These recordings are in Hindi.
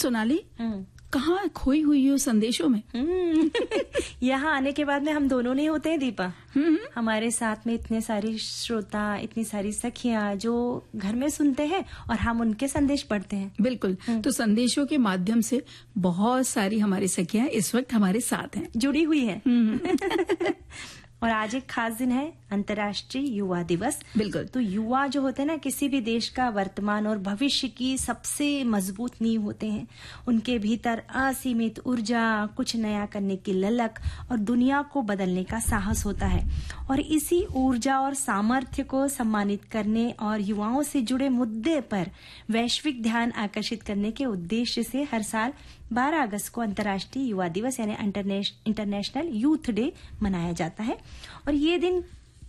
सोनाली, कहाँ खोई हुई हो संदेशों में? यहाँ आने के बाद में हम दोनों नहीं होते हैं दीपा। हमारे साथ में इतने सारी श्रोता, इतनी सारी सखियां जो घर में सुनते हैं और हम उनके संदेश पढ़ते हैं। बिल्कुल। तो संदेशों के माध्यम से बहुत सारी हमारी सखियां इस वक्त हमारे साथ हैं, जुड़ी हुई हैं। और आज एक खास दिन है, अंतर्राष्ट्रीय युवा दिवस। बिल्कुल। तो युवा जो होते हैं ना, किसी भी देश का वर्तमान और भविष्य की सबसे मजबूत नींव होते हैं। उनके भीतर असीमित ऊर्जा, कुछ नया करने की ललक और दुनिया को बदलने का साहस होता है। और इसी ऊर्जा और सामर्थ्य को सम्मानित करने और युवाओं से जुड़े मुद्दे पर वैश्विक ध्यान आकर्षित करने के उद्देश्य से हर साल 12 अगस्त को अंतर्राष्ट्रीय युवा दिवस यानी इंटरनेशनल यूथ डे मनाया जाता है। और ये दिन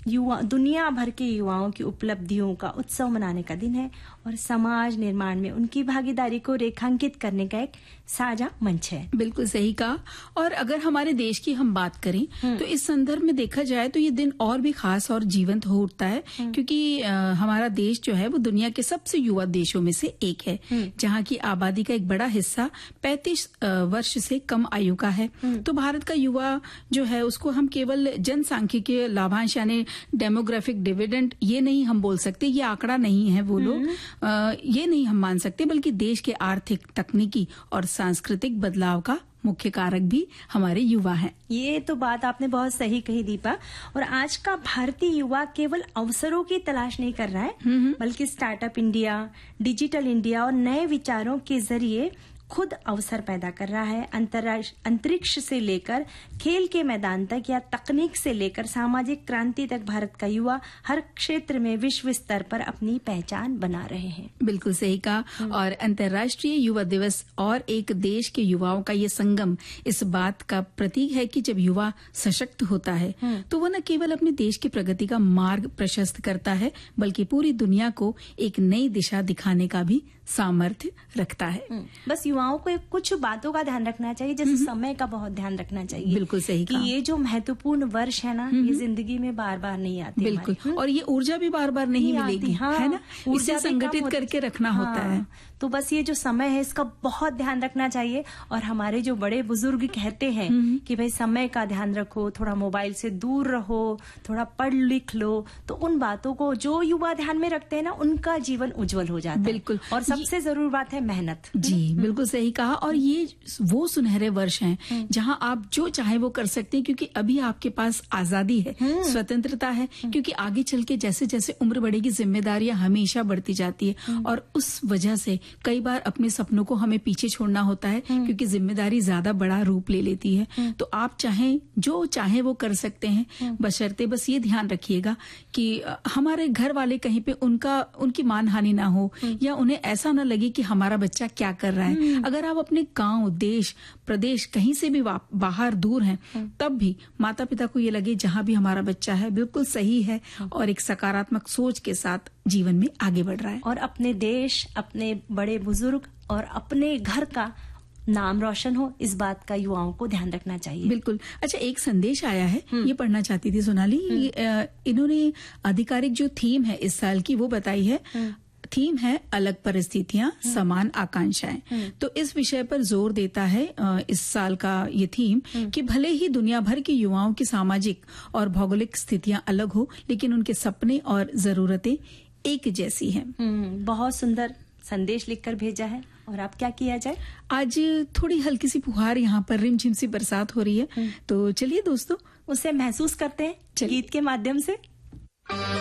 दुनिया भर के युवाओं की उपलब्धियों का उत्सव मनाने का दिन है और समाज निर्माण में उनकी भागीदारी को रेखांकित करने का एक साझा मंच है। बिल्कुल सही कहा। और अगर हमारे देश की हम बात करें तो इस संदर्भ में देखा जाए तो ये दिन और भी खास और जीवंत हो उठता है, क्योंकि हमारा देश जो है वो दुनिया के सबसे युवा देशों में से एक है, जहाँ की आबादी का एक बड़ा हिस्सा 35 वर्ष से कम आयु का है। तो भारत का युवा जो है उसको हम केवल जनसांख्यिकीय लाभांश यानी डेमोग्राफिक डिविडेंड ये नहीं हम बोल सकते, ये आंकड़ा नहीं है वो लोग, ये नहीं हम मान सकते, बल्कि देश के आर्थिक, तकनीकी और सांस्कृतिक बदलाव का मुख्य कारक भी हमारे युवा हैं। ये तो बात आपने बहुत सही कही दीपा। और आज का भारतीय युवा केवल अवसरों की तलाश नहीं कर रहा है, बल्कि स्टार्टअप इंडिया, डिजिटल इंडिया और नए विचारों के जरिए खुद अवसर पैदा कर रहा है। अंतरिक्ष से लेकर खेल के मैदान तक या तकनीक से लेकर सामाजिक क्रांति तक भारत का युवा हर क्षेत्र में विश्व स्तर पर अपनी पहचान बना रहे हैं। बिल्कुल सही कहा। और अंतर्राष्ट्रीय युवा दिवस और एक देश के युवाओं का ये संगम इस बात का प्रतीक है कि जब युवा सशक्त होता है तो वो न केवल अपने देश की प्रगति का मार्ग प्रशस्त करता है, बल्कि पूरी दुनिया को एक नई दिशा दिखाने का भी सामर्थ्य रखता है। बस युवाओं को कुछ बातों का ध्यान रखना चाहिए, जैसे समय का बहुत ध्यान रखना चाहिए। बिल्कुल सही कि ये जो महत्वपूर्ण वर्ष है ना, ये जिंदगी में बार बार नहीं आते। बिल्कुल। और ये ऊर्जा भी बार बार नहीं मिलेगी, है ना, इसे संगठित करके रखना होता है। तो बस ये जो समय है इसका बहुत ध्यान रखना चाहिए। और हमारे जो बड़े बुजुर्ग कहते हैं कि भाई समय का ध्यान रखो, थोड़ा मोबाइल से दूर रहो, थोड़ा पढ़ लिख लो, तो उन बातों को जो युवा ध्यान में रखते हैं ना, उनका जीवन उज्जवल हो जाता है। बिल्कुल। और सबसे जरूरी बात है मेहनत। जी बिल्कुल सही कहा। और ये वो सुनहरे वर्ष हैं जहां आप जो चाहे वो कर सकते हैं, क्योंकि अभी आपके पास आजादी है, स्वतंत्रता है। क्योंकि आगे चल के जैसे जैसे उम्र बढ़ेगी जिम्मेदारियां हमेशा बढ़ती जाती है, और उस वजह से कई बार अपने सपनों को हमें पीछे छोड़ना होता है, क्योंकि जिम्मेदारी ज्यादा बड़ा रूप ले लेती है। तो आप चाहें जो चाहे वो कर सकते हैं, बशर्ते बस ये ध्यान रखिएगा कि हमारे घर वाले कहीं पे उनकी मानहानि ना हो, या उन्हें ऐसा ना लगे कि हमारा बच्चा क्या कर रहा है। अगर आप अपने गांव, देश, प्रदेश कहीं से भी बाहर दूर हैं, तब भी माता पिता को ये लगे जहां भी हमारा बच्चा है बिल्कुल सही है और एक सकारात्मक सोच के साथ जीवन में आगे बढ़ रहा है। और अपने देश, अपने बड़े बुजुर्ग और अपने घर का नाम रोशन हो, इस बात का युवाओं को ध्यान रखना चाहिए। बिल्कुल। अच्छा, एक संदेश आया है, ये पढ़ना चाहती थी सोनाली। इन्होंने आधिकारिक जो थीम है इस साल की वो बताई है। थीम है अलग परिस्थितियां, समान आकांक्षाएं। तो इस विषय पर जोर देता है इस साल का ये थीम कि भले ही दुनिया भर के युवाओं की सामाजिक और भौगोलिक स्थितियां अलग हो, लेकिन उनके सपने और जरूरतें एक जैसी हैं। बहुत सुंदर संदेश लिखकर भेजा है। और आप क्या किया जाए? आज थोड़ी हल्की सी फुहार यहाँ पर रिमझिम सी बरसात हो रही है, तो चलिए दोस्तों उसे महसूस करते हैं गीत के माध्यम से।